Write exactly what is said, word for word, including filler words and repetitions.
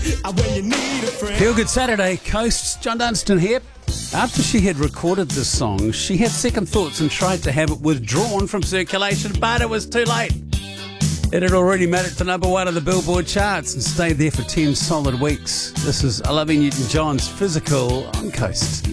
when you need a friend. Feel Good Saturday, Coast. John Dunstan here. After she had recorded this song, she had second thoughts and tried to have it withdrawn from circulation, but it was too late. It had already made it to number one of the Billboard charts and stayed there for ten solid weeks. This is Olivia Newton-John's Physical on Coast.